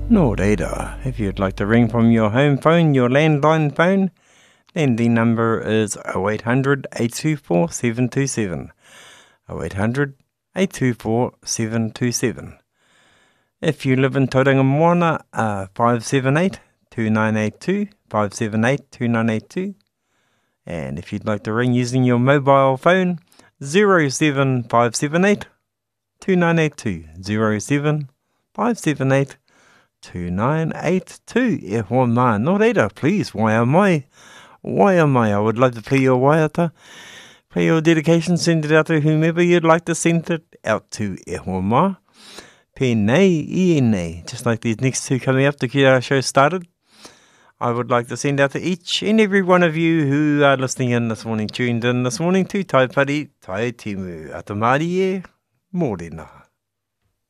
No reira, if you'd like to ring from your home phone, your landline phone, then the number is 0800 824 727. 0800 824 727. If you live in Tauranga Moana, 578 2982, 578 2982. And if you'd like to ring using your mobile phone, 07578 2982, 07578 2982. E hoa mā, no reira, please, wai am I? I would love to play your waiata, play your dedication, send it out to whomever you'd like to send it out to. E hoa mā. Pēnei, I nei, just like these next two coming up to get our show started. I would like to send out to each and every one of you who are listening in this morning, tuned in this morning to Tai Pari, Tai Timu, Atamari e, mōrena.